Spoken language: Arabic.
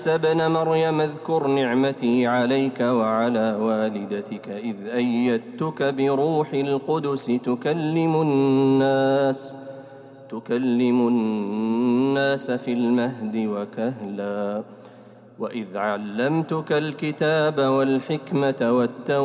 ابن مريم اذكر نعمتي عليك وعلى والدتك إذ أيدتك بروح القدس تكلم الناس في المهد وكهلا وإذ علمتك الكتاب والحكمة والتوراة